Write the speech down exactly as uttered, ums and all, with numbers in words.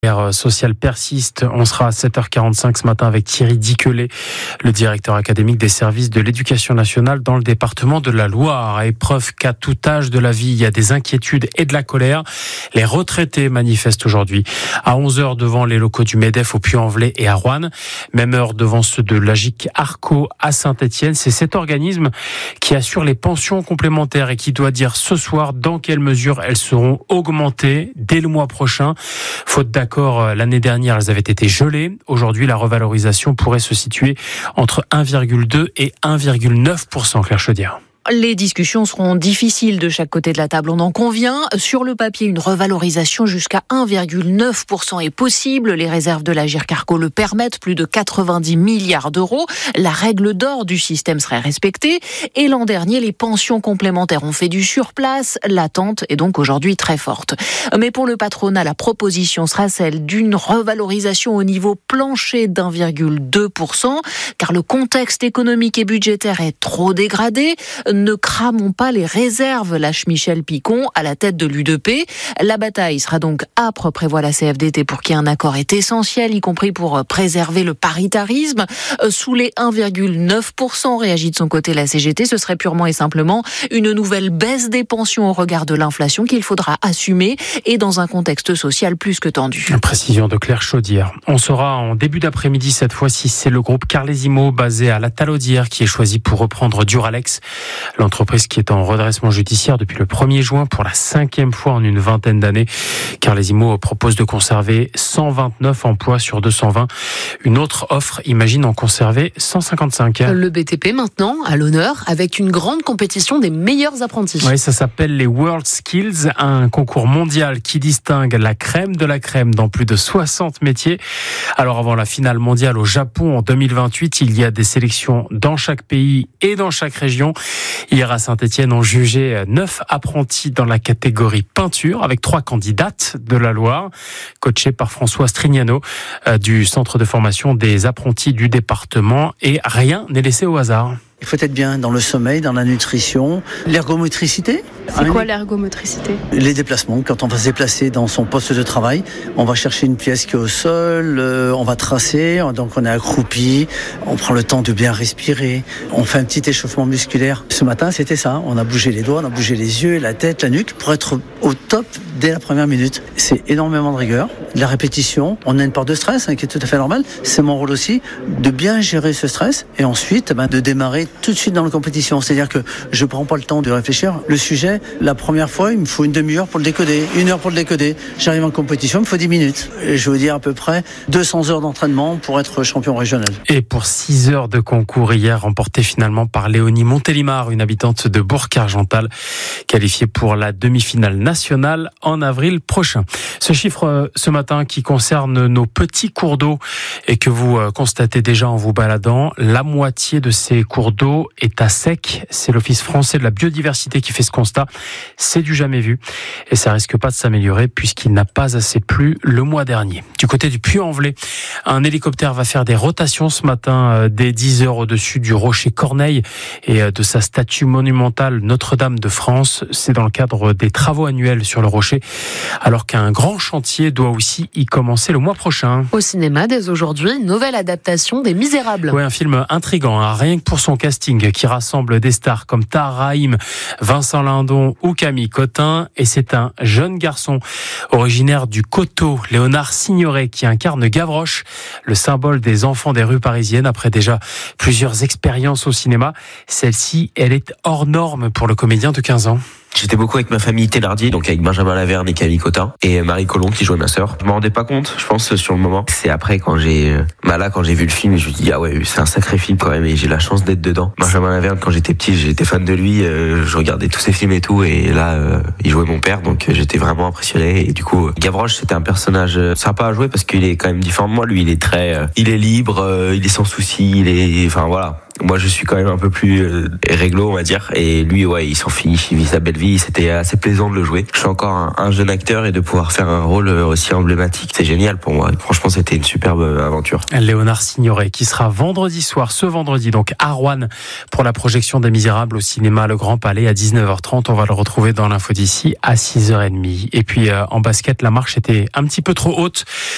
La sociale persiste. On sera à sept heures quarante-cinq ce matin avec Thierry Diquelet, le directeur académique des services de l'éducation nationale dans le département de la Loire. Et preuve qu'à tout âge de la vie, il y a des inquiétudes et de la colère. Les retraités manifestent aujourd'hui à onze heures devant les locaux du MEDEF au Puy-en-Velay et à Roanne. Même heure devant ceux de l'A G I C Arco à Saint-Étienne. C'est cet organisme qui assure les pensions complémentaires et qui doit dire ce soir dans quelle mesure elles seront augmentées dès le mois prochain. Faute d'accord, l'année dernière, elles avaient été gelées. Aujourd'hui, la revalorisation pourrait se situer entre un virgule deux et un virgule neuf pour cent, Claire Chaudière. Les discussions seront difficiles de chaque côté de la table, on en convient. Sur le papier, une revalorisation jusqu'à un virgule neuf pour cent est possible. Les réserves de l'A G I C Arco le permettent, plus de quatre-vingt-dix milliards d'euros. La règle d'or du système serait respectée. Et l'an dernier, les pensions complémentaires ont fait du surplace. L'attente est donc aujourd'hui très forte. Mais pour le patronat, la proposition sera celle d'une revalorisation au niveau plancher d'un virgule deux pour cent, car le contexte économique et budgétaire est trop dégradé. Ne cramons pas les réserves, lâche Michel Picon à la tête de l'U D P. La bataille sera donc âpre, prévoit la C F D T, pour qu'il y ait un accord est essentiel, y compris pour préserver le paritarisme. Sous les un virgule neuf pour cent, réagit de son côté la C G T, ce serait purement et simplement une nouvelle baisse des pensions au regard de l'inflation qu'il faudra assumer et dans un contexte social plus que tendu. Précision de Claire Chaudière. On saura en début d'après-midi cette fois si c'est le groupe Carlesimo basé à la Talaudière qui est choisi pour reprendre Duralex. L'entreprise qui est en redressement judiciaire depuis le premier juin pour la cinquième fois en une vingtaine d'années. Carlesimo propose de conserver cent vingt-neuf emplois sur deux cent vingt. Une autre offre imagine en conserver cent cinquante-cinq. Le B T P maintenant à l'honneur avec une grande compétition des meilleurs apprentis. Oui, ça s'appelle les World Skills, un concours mondial qui distingue la crème de la crème dans plus de soixante métiers. Alors avant la finale mondiale au Japon en deux mille vingt-huit, il y a des sélections dans chaque pays et dans chaque région. Hier à Saint-Étienne, on jugeait neuf apprentis dans la catégorie peinture avec trois candidates de la Loire, coachées par François Strignano du centre de formation des apprentis du département, et rien n'est laissé au hasard. Il faut être bien dans le sommeil, dans la nutrition, l'ergomotricité. C'est quoi l'ergomotricité ? Les déplacements. Quand on va se déplacer dans son poste de travail, on va chercher une pièce qui est au sol, euh, on va tracer, donc on est accroupi, on prend le temps de bien respirer, on fait un petit échauffement musculaire. Ce matin, c'était ça. On a bougé les doigts, on a bougé les yeux, la tête, la nuque pour être au top dès la première minute. C'est énormément de rigueur, la répétition. On a une part de stress hein, qui est tout à fait normale. C'est mon rôle aussi de bien gérer ce stress et ensuite ben, de démarrer tout de suite dans la compétition. C'est-à-dire que je prends pas le temps de réfléchir. Le sujet, la première fois, il me faut une demi-heure pour le décoder, une heure pour le décoder. J'arrive en compétition, il me faut dix minutes. Et je veux dire à peu près deux cents heures d'entraînement pour être champion régional. Et pour six heures de concours hier, remporté finalement par Léonie Montélimar, une habitante de Bourg-Argental, qualifiée pour la demi-finale nationale en avril prochain. Ce chiffre ce matin qui concerne nos petits cours d'eau et que vous constatez déjà en vous baladant, la moitié de ces cours d'eau est à sec. C'est l'Office français de la biodiversité qui fait ce constat. C'est du jamais vu et ça risque pas de s'améliorer puisqu'il n'a pas assez plu le mois dernier. Du côté du Puy-en-Velay, un hélicoptère va faire des rotations ce matin dès dix heures au-dessus du rocher Corneille et de sa statue monumentale Notre-Dame de France. C'est dans le cadre des travaux annuels sur le rocher, alors qu'un grand chantier doit aussi y commencer le mois prochain. Au cinéma, dès aujourd'hui, nouvelle adaptation des Misérables. Oui, un film intriguant, hein, rien que pour son casting qui rassemble des stars comme Tahar Rahim, Vincent Lindon ou Camille Cotin. Et c'est un jeune garçon originaire du Coteau, Léonard Signoret, qui incarne Gavroche, le symbole des enfants des rues parisiennes. Après déjà plusieurs expériences au cinéma, celle-ci, elle est hors norme pour le comédien de quinze ans. J'étais beaucoup avec ma famille Thénardier, donc avec Benjamin Laverne et Camille Cotin, et Marie Colomb qui jouait ma sœur. Je m'en rendais pas compte, je pense, sur le moment. C'est après quand j'ai, bah là, quand j'ai vu le film, je me dis, ah ouais, c'est un sacré film quand même, et j'ai la chance d'être dedans. Benjamin Laverne, quand j'étais petit, j'étais fan de lui, euh, je regardais tous ses films et tout, et là, euh, il jouait mon père, donc j'étais vraiment impressionné. Et du coup, Gavroche, c'était un personnage sympa à jouer parce qu'il est quand même différent de moi. Lui, il est très, euh, il est libre, euh, il est sans souci, il est, enfin voilà. Moi, je suis quand même un peu plus euh, réglo, on va dire. Et lui, ouais, il s'en fiche, il vit sa belle vie. C'était assez plaisant de le jouer. Je suis encore un, un jeune acteur et de pouvoir faire un rôle aussi emblématique, c'est génial pour moi. Franchement, c'était une superbe aventure. Léonard Signoret, qui sera vendredi soir, ce vendredi, donc à Roanne, pour la projection des Misérables au cinéma Le Grand Palais à dix-neuf heures trente. On va le retrouver dans l'info d'ici à six heures trente. Et puis, euh, en basket, la marche était un petit peu trop haute